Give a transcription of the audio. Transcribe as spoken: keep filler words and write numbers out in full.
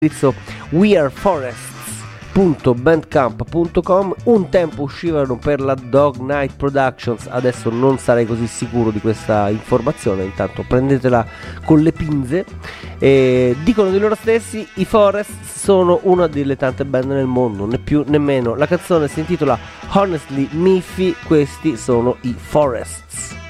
indirizzo we are forests punto bandcamp punto com. Un tempo uscivano per la Dog Night Productions, adesso non sarei così sicuro di questa informazione, intanto prendetela con le pinze. E dicono di loro stessi: i Forests sono una delle tante band nel mondo, né più né meno. La canzone si intitola Honestly Miffy, questi sono i Forests.